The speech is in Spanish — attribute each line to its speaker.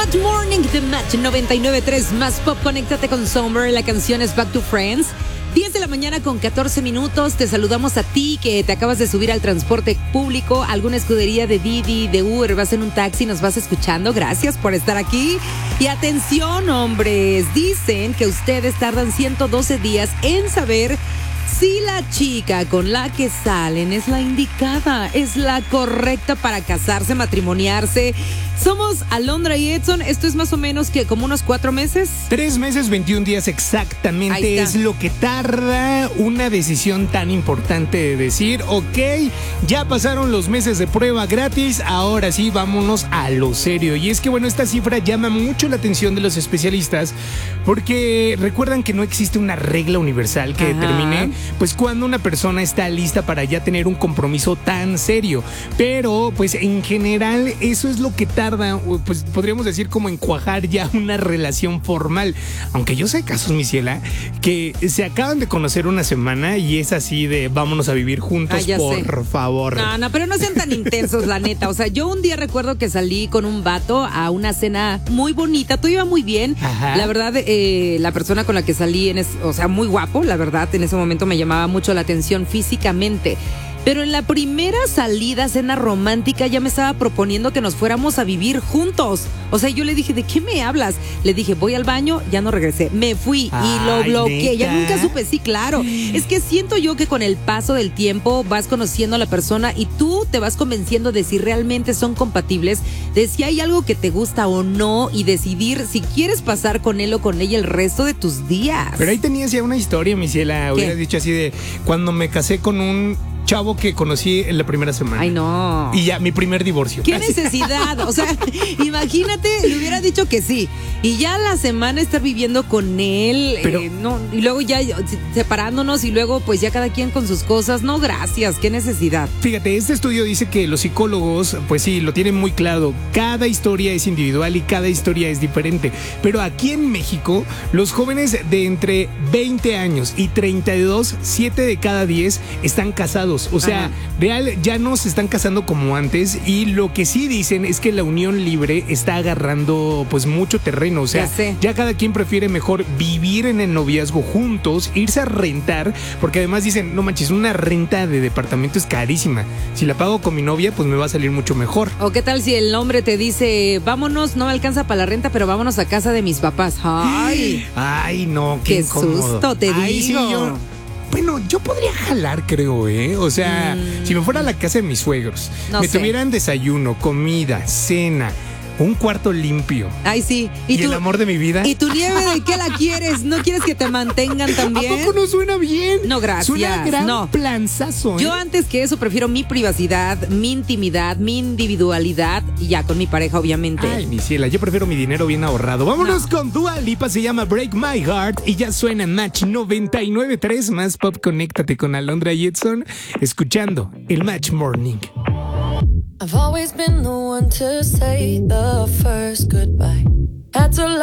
Speaker 1: Match Morning de Match 99.3 más pop. Conéctate con Summer. La canción es Back to Friends. 10 de la mañana con 14 minutos. Te saludamos a ti que te acabas de subir al transporte público, alguna escudería de Didi, de Uber, vas en un taxi, nos vas escuchando. Gracias por estar aquí. Y atención, hombres, dicen que ustedes tardan 112 días en saber si la chica con la que salen es la indicada, es la correcta para casarse, matrimoniarse. Somos Alondra y Edson. Esto es más o menos que como unos 4 meses.
Speaker 2: 3 meses, 21 días exactamente es lo que tarda una decisión tan importante de decir, ok, ya pasaron los meses de prueba gratis, ahora sí, vámonos a lo serio. Y es que bueno, esta cifra llama mucho la atención de los especialistas porque recuerdan que no existe una regla universal que determine pues cuando una persona está lista para ya tener un compromiso tan serio. Pero pues en general eso es lo que tarda, pues podríamos decir como en cuajar ya una relación formal. Aunque yo sé casos, mi ciela, que se acaban de conocer una semana y es así de vámonos a vivir juntos, por favor.
Speaker 1: No, pero no sean tan intensos, la neta. O sea, yo un día recuerdo que salí con un vato a una cena muy bonita, todo iba muy bien. La verdad, la persona con la que salí, o sea, muy guapo, la verdad, en ese momento me llamaba mucho la atención físicamente. Pero en la primera salida, cena romántica, ya me estaba proponiendo que nos fuéramos a vivir juntos. O sea, yo le dije, ¿de qué me hablas? Le dije, voy al baño, ya no regresé. Me fui y lo bloqueé. ¿Neta? Ya nunca supe, sí, claro. Es que siento yo que con el paso del tiempo vas conociendo a la persona y tú te vas convenciendo de si realmente son compatibles, de si hay algo que te gusta o no y decidir si quieres pasar con él o con ella el resto de tus días.
Speaker 2: Pero ahí tenías ya una historia, mi ciela. Hubieras dicho así de, cuando me casé con un chavo que conocí en la primera semana.
Speaker 1: Ay, no.
Speaker 2: Y ya, mi primer divorcio.
Speaker 1: ¿Qué necesidad? O sea, imagínate, le hubiera dicho que sí. Y ya la semana estar viviendo con él. Pero, no, y luego ya separándonos y luego pues ya cada quien con sus cosas. No, gracias. ¿Qué necesidad?
Speaker 2: Fíjate, este estudio dice que los psicólogos, pues sí, lo tienen muy claro. Cada historia es individual y cada historia es diferente. Pero aquí en México, los jóvenes de entre 20 años y 32, 7 de cada 10 están casados. O sea, real, ya no se están casando como antes y lo que sí dicen es que la unión libre está agarrando pues mucho terreno. O sea, ya cada quien prefiere mejor vivir en el noviazgo juntos, irse a rentar, porque además dicen, no manches, una renta de departamento es carísima. Si la pago con mi novia, pues me va a salir mucho mejor.
Speaker 1: O qué tal si el hombre te dice, vámonos, no me alcanza para la renta, pero vámonos a casa de mis papás.
Speaker 2: Ay, no, qué incómodo.
Speaker 1: Susto, te digo.
Speaker 2: Sí, bueno, yo podría jalar, creo, O sea, si me fuera a la casa de mis suegros, tuvieran desayuno, comida, cena, un cuarto limpio.
Speaker 1: Ay, sí.
Speaker 2: ¿Y el amor de mi vida?
Speaker 1: ¿Y tu nieve de qué la quieres? ¿No quieres que te mantengan también?
Speaker 2: ¿A poco no suena bien?
Speaker 1: No, gracias.
Speaker 2: Suena gran planzazo,
Speaker 1: Yo antes que eso prefiero mi privacidad, mi intimidad, mi individualidad y ya con mi pareja, obviamente.
Speaker 2: Ay, mi ciela, yo prefiero mi dinero bien ahorrado. Vámonos con Dua Lipa, se llama Break My Heart y ya suena en Match 99.3 más pop. Conéctate con Alondra y Edson escuchando el Match Morning.
Speaker 3: I've always been the one to say the first goodbye. Had to